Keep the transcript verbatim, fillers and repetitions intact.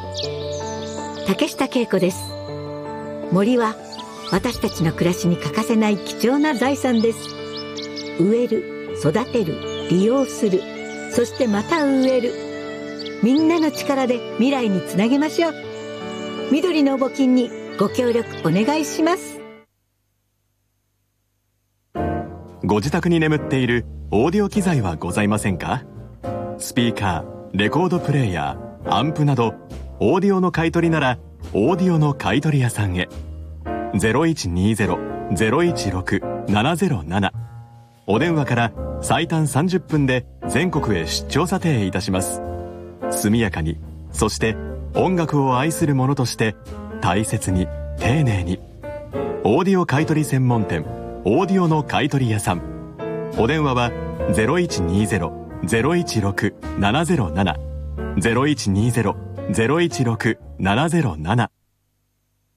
竹下恵子です。森は私たちの暮らしに欠かせない貴重な財産です。植える、育てる、利用する、そしてまた植える。みんなの力で未来につなげましょう。緑の募金にご協力お願いします。 ご自宅に眠っているオーディオ機材はございませんか？スピーカー、レコードプレーヤー、アンプなどオーディオの買い取りならオーディオの買い取り屋さんへ。 ゼロいちにゼロ ゼロいちろく ななゼロなな お電話から最短さんじゅっぷんで全国へ出張査定いたします。速やかに、そして音楽を愛する者として大切に丁寧に。オーディオ買取専門店オーディオの買い取り屋さん。お電話は ゼロいちにゼロ ゼロいちろく ななゼロなな ゼロいちにゼロ ゼロいちろく ななゼロなな